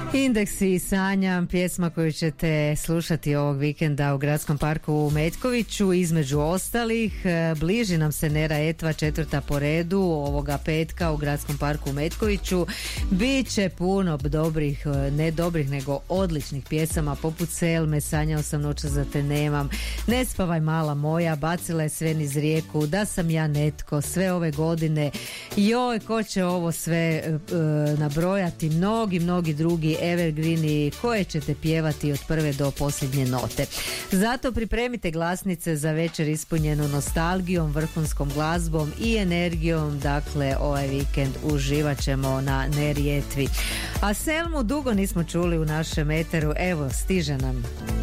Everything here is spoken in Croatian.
Indeksi i sanjam, pjesma koju ćete slušati ovog vikenda u Gradskom parku u Metkoviću. Između ostalih, bliži nam se Nera Etva, 4. po redu ovoga petka u Gradskom parku u Metkoviću. Biće puno dobrih, ne dobrih nego odličnih pjesama poput Selme, Sanjao sam noća za te nemam, Ne spavaj mala moja, Bacila je sve niz rijeku, Da sam ja netko, Sve ove godine. Joj, ko će ovo sve nabrojati, mnogi drugi evergreeni koje ćete pjevati od prve do posljednje note. Zato pripremite glasnice za večer ispunjenu nostalgijom, vrhunskom glazbom i energijom. Dakle, ovaj vikend uživat ćemo na Neri Etvi. A Selmu dugo nismo čuli u našem eteru, evo stiže nam.